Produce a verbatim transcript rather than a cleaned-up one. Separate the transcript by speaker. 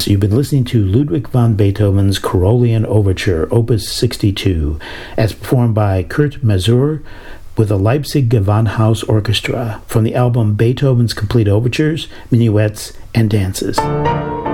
Speaker 1: You've been listening to Ludwig van Beethoven's Carolian Overture, Opus sixty-two, as performed by Kurt Masur with the Leipzig Gewandhaus Orchestra from the album Beethoven's Complete Overtures, Minuets, and Dances.